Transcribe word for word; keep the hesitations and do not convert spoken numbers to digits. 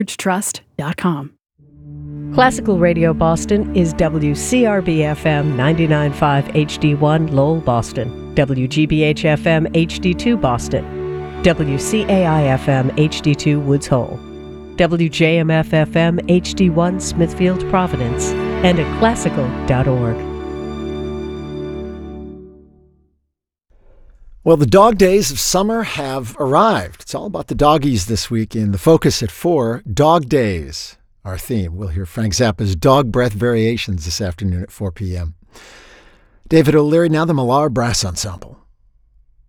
trust dot com. Classical Radio Boston is W C R B F M ninety-nine point five H D one Lowell, Boston, W G B H F M H D two Boston, W C A I F M H D two Woods Hole, W J M F F M H D one Smithfield, Providence, and at classical dot org. Well, the dog days of summer have arrived. It's all about the doggies this week in The Focus at four, Dog Days. Our theme. We'll hear Frank Zappa's Dog Breath Variations this afternoon at four p.m. David O'Leary, now the Millar Brass Ensemble.